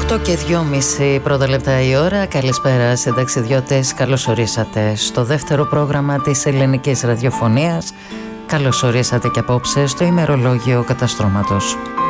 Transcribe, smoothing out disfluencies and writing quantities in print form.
8 και 2,5 πρώτα λεπτά η ώρα. Καλησπέρα σε ταξιδιώτες. Καλώς ορίσατε στο δεύτερο πρόγραμμα της ελληνικής ραδιοφωνίας. Καλώς ορίσατε και απόψε στο ημερολόγιο καταστρώματος.